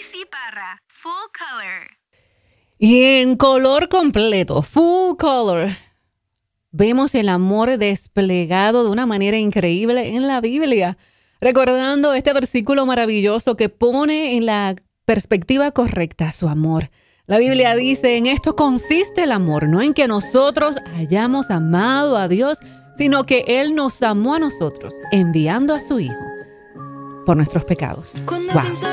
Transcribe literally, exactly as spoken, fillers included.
C. Parra, Full Color. Y en color completo, full color, vemos el amor desplegado de una manera increíble en la Biblia, recordando este versículo maravilloso que pone en la perspectiva correcta su amor. La Biblia dice, en esto consiste el amor, no en que nosotros hayamos amado a Dios, sino que Él nos amó a nosotros, enviando a su Hijo por nuestros pecados. Wow.